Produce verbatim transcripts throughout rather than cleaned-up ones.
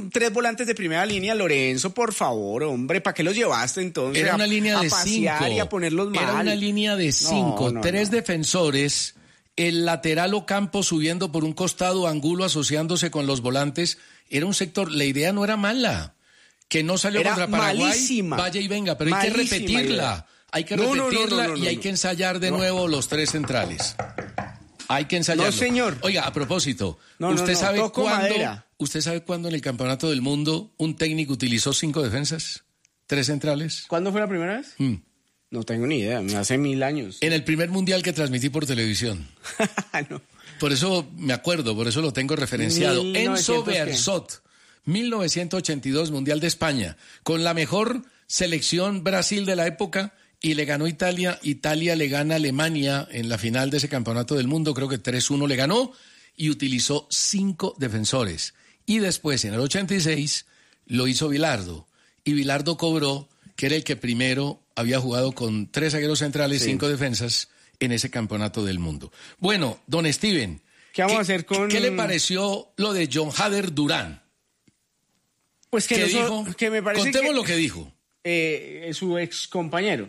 tres volantes de primera línea, Lorenzo, por favor, hombre, ¿para qué los llevaste entonces? Era una a, línea a de pasear cinco. Y a ponerlos mal. Era una línea de cinco, No, no, tres no. defensores, el lateral Ocampo subiendo por un costado, Angulo asociándose con los volantes. Era un sector, la idea no era mala. Que no salió Era contra Paraguay, malísima. vaya y venga, pero hay que Malísima repetirla. idea. Hay que No, no, no, repetirla no, no, y hay no. que ensayar de No. nuevo los tres centrales. Hay que ensayarlo. No, señor. Oiga, a propósito, No, no, ¿usted no, sabe toco cuándo? madera. ¿Usted sabe cuándo en el Campeonato del Mundo un técnico utilizó cinco defensas, tres centrales? ¿Cuándo fue la primera vez? Mm. No tengo ni idea, hace mil años. En el primer mundial que transmití por televisión. No. Por eso me acuerdo, por eso lo tengo referenciado. mil Enzo novecientos qué. Bearzot, mil novecientos ochenta y dos, Mundial de España, con la mejor selección Brasil de la época, y le ganó Italia. Italia le gana a Alemania en la final de ese campeonato del mundo, creo que tres uno le ganó, y utilizó cinco defensores. Y después, en el ochenta y seis, lo hizo Bilardo, y Bilardo cobró que era el que primero había jugado con tres zagueros centrales, Sí. cinco defensas, en ese campeonato del mundo. Bueno, don Steven, ¿Qué vamos a hacer con- ¿qué le pareció lo de John Hader Durán? Pues que, ¿Qué noso- dijo? que me parece Contemos que lo que dijo. eh, su ex compañero,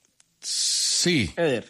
Sí, Eder.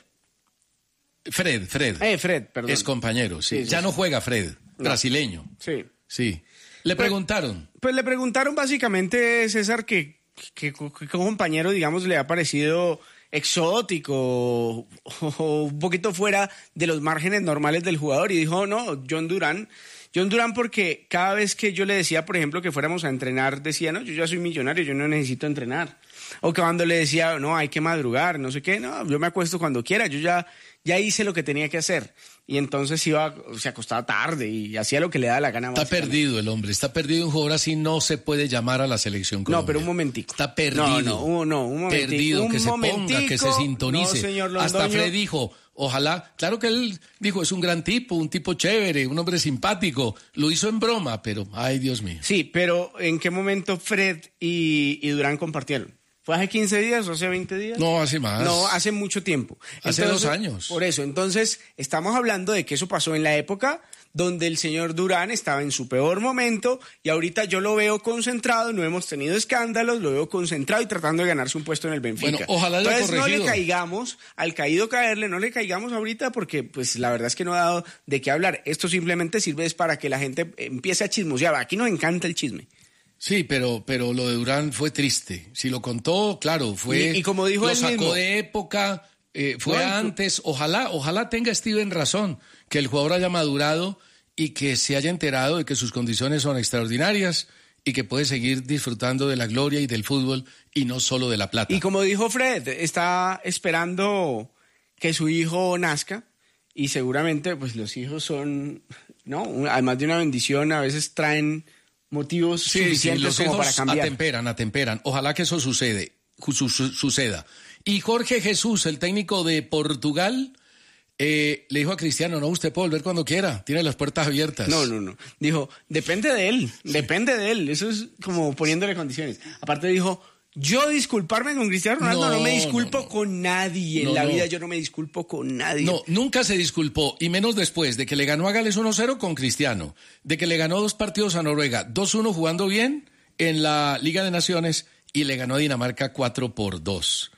Fred, Fred. Eh, Fred, perdón. Es compañero, sí. Sí, sí, ya sí. no juega Fred, No. brasileño. Sí. Sí. Le Pues- preguntaron. Pues le preguntaron básicamente, César, que, que, que, que compañero, digamos, le ha parecido exótico o, o un poquito fuera de los márgenes normales del jugador. Y dijo, no, John Durán. John Durán, porque cada vez que yo le decía, por ejemplo, que fuéramos a entrenar, decía, no, yo ya soy millonario, yo no necesito entrenar. O que cuando le decía, no, hay que madrugar, no sé qué, no, yo me acuesto cuando quiera, yo ya, ya hice lo que tenía que hacer. Y entonces iba, se acostaba tarde y hacía lo que le daba la gana. Está básicamente. perdido el hombre, está perdido. Un jugador así no se puede llamar a la selección Colombia. No, pero un momentico. Está perdido. No, no, un- no, un momentico. Perdido, un que se ponga, momentico. que se sintonice. No, señor Hasta Londoño. Fred dijo, ojalá, claro que él dijo, es un gran tipo, un tipo chévere, un hombre simpático. Lo hizo en broma, pero, ay, Dios mío. Sí, pero ¿en qué momento Fred y, y Durán compartieron? ¿Fue hace quince días o hace veinte días? No, hace más. No, hace mucho tiempo. Hace dos años. Por eso, entonces, estamos hablando de que eso pasó en la época donde el señor Durán estaba en su peor momento y ahorita yo lo veo concentrado, no hemos tenido escándalos, lo veo concentrado y tratando de ganarse un puesto en el Benfica. Bueno, ojalá haya Entonces no le corregido. caigamos, al caído caerle, no le caigamos ahorita porque pues la verdad es que no ha dado de qué hablar. Esto simplemente sirve es para que la gente empiece a chismosear. Aquí nos encanta el chisme. Sí, pero, pero lo de Durán fue triste. Si lo contó, claro, fue. Y- y como dijo lo él sacó mismo. de época, eh, fue No, y- antes. Ojalá, ojalá tenga Steven razón, que el jugador haya madurado y que se haya enterado de que sus condiciones son extraordinarias y que puede seguir disfrutando de la gloria y del fútbol y no solo de la plata. Y como dijo Fred, está esperando que su hijo nazca y seguramente pues los hijos son, ¿no? Un- Además de una bendición, a veces traen motivos Sí, sí, suficientes los como hijos para cambiar. atemperan, atemperan. Ojalá que eso sucede, su- su- suceda. Y Jorge Jesús, el técnico de Portugal, eh, le dijo a Cristiano, no, usted puede volver cuando quiera, tiene las puertas abiertas. No, no, no. Dijo, depende de él, depende de él. Eso es como poniéndole condiciones. Aparte dijo, yo disculparme con Cristiano Ronaldo, no, No, me disculpo no, no. con nadie. No, en la no. vida yo no me disculpo con nadie. No, nunca se disculpó, y menos después de que le ganó a Gales uno cero con Cristiano, de que le ganó dos partidos a Noruega, dos uno jugando bien en la Liga de Naciones y le ganó a Dinamarca cuatro por dos.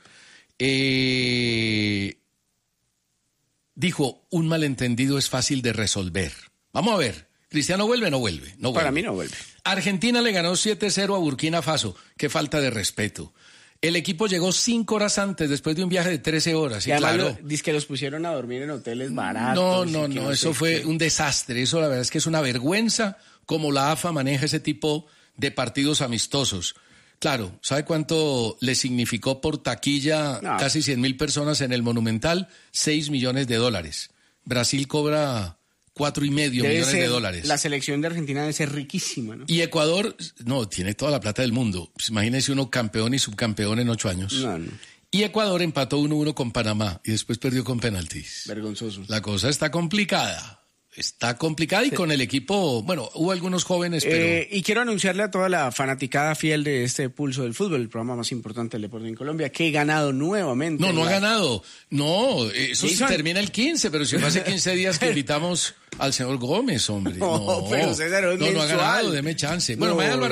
Eh, dijo, un malentendido es fácil de resolver. Vamos a ver, ¿Cristiano vuelve o no vuelve? No Para vuelve. mí no vuelve. Argentina le ganó siete cero a Burkina Faso. Qué falta de respeto. El equipo llegó cinco horas antes, después de un viaje de trece horas. Y Y además claro, lo- dice que los pusieron a dormir en hoteles baratos. no, y no, que no, sé eso fue qué. un desastre. Eso la verdad es que es una vergüenza cómo la A F A maneja ese tipo de partidos amistosos. Claro, ¿sabe cuánto le significó por taquilla No. casi cien mil personas en el Monumental? seis millones de dólares. Brasil cobra cuatro y medio Debe millones de ser- dólares. La selección de Argentina debe ser riquísima, ¿no? Y Ecuador, no, tiene toda la plata del mundo. Pues imagínese uno campeón y subcampeón en ocho años. No, no. Y Ecuador empató uno uno con Panamá y después perdió con penaltis. Vergonzoso. La cosa está complicada. Está complicada y con el equipo, bueno, hubo algunos jóvenes, pero... Eh, y quiero anunciarle a toda la fanaticada fiel de este Pulso del Fútbol, el programa más importante del deporte en Colombia, que he ganado nuevamente. No, no ha La- ganado. No, eso Jason. termina el quince, pero si fue hace quince días que invitamos al señor Gómez, hombre. No, No, pero César, es no, no ha mensual. ganado, deme chance. Bueno, No. mañana lo